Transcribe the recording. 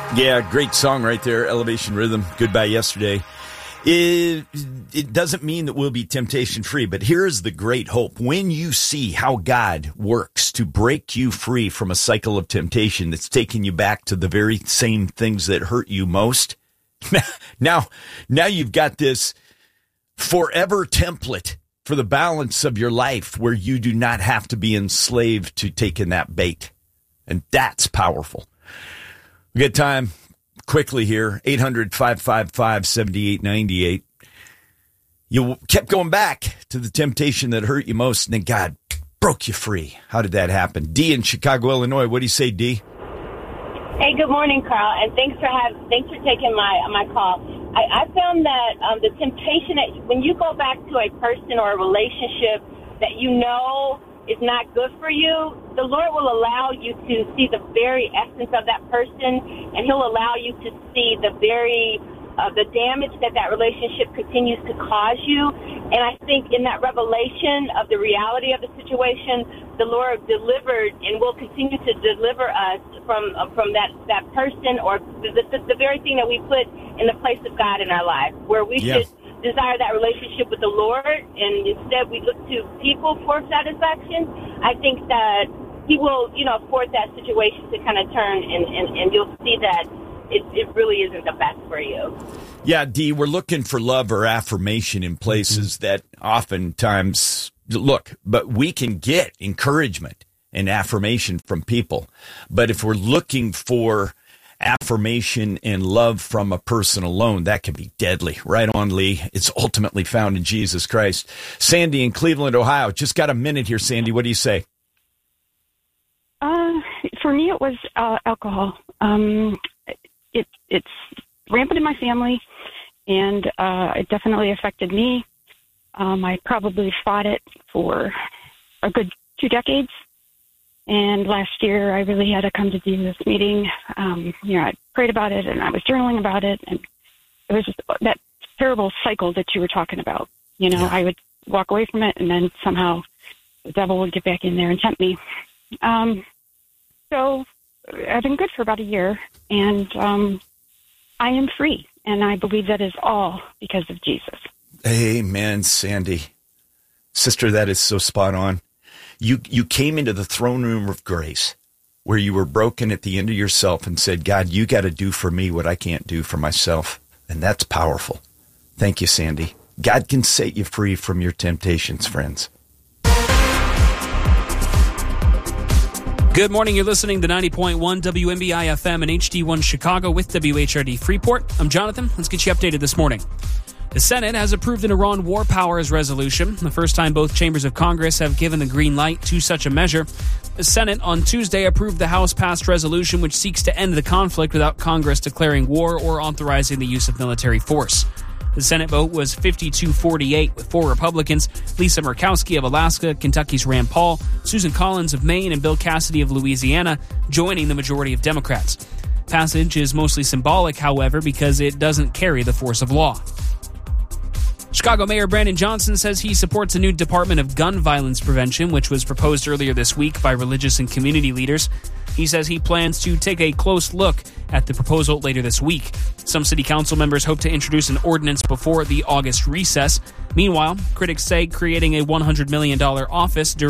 Yeah, great song right there, Elevation Rhythm, Goodbye Yesterday. It doesn't mean that we'll be temptation-free, but here's the great hope. When you see how God works to break you free from a cycle of temptation that's taking you back to the very same things that hurt you most, now you've got this forever template for the balance of your life where you do not have to be enslaved to taking that bait. And that's powerful. We got time quickly here, 800-555-7898. You kept going back to the temptation that hurt you most, and then God broke you free. How did that happen? Dee in Chicago, Illinois. What do you say, Dee? Hey, good morning, Carl, and thanks for taking my call. I found that the temptation that when you go back to a person or a relationship that you know is not good for you, the Lord will allow you to see the very essence of that person, and He'll allow you to see the damage that relationship continues to cause you. And I think in that revelation of the reality of the situation, the Lord delivered and will continue to deliver us from that person or the very thing that we put in the place of God in our life, where we should desire that relationship with the Lord, and instead we look to people for satisfaction. I think that He will, afford that situation to kind of turn, and you'll see that it really isn't the best for you. Yeah, Dee, we're looking for love or affirmation in places that oftentimes, but we can get encouragement and affirmation from people. But if we're looking for affirmation and love from a person alone, that can be deadly. Right on, Lee. It's ultimately found in Jesus Christ. Sandy in Cleveland, Ohio. Just got a minute here, Sandy. What do you say? For me, it was alcohol. It's rampant in my family, and it definitely affected me. I probably fought it for a good 2 decades. And last year, I really had to come to Jesus meeting. I prayed about it, and I was journaling about it, and it was just that terrible cycle that you were talking about. I would walk away from it, and then somehow the devil would get back in there and tempt me. So I've been good for about a year, and I am free, and I believe that is all because of Jesus. Amen, Sandy. Sister, that is so spot on. You came into the throne room of grace where you were broken at the end of yourself and said, God, you got to do for me what I can't do for myself. And that's powerful. Thank you, Sandy. God can set you free from your temptations, friends. Good morning. You're listening to 90.1 WMBI FM and HD1 Chicago with WHRD Freeport. I'm Jonathan. Let's get you updated this morning. The Senate has approved an Iran war powers resolution, the first time both chambers of Congress have given the green light to such a measure. The Senate on Tuesday approved the House-passed resolution which seeks to end the conflict without Congress declaring war or authorizing the use of military force. The Senate vote was 52-48 with 4 Republicans, Lisa Murkowski of Alaska, Kentucky's Rand Paul, Susan Collins of Maine, and Bill Cassidy of Louisiana joining the majority of Democrats. Passage is mostly symbolic, however, because it doesn't carry the force of law. Chicago Mayor Brandon Johnson says he supports a new Department of Gun Violence Prevention, which was proposed earlier this week by religious and community leaders. He says he plans to take a close look at the proposal later this week. Some city council members hope to introduce an ordinance before the August recess. Meanwhile, critics say creating a $100 million office during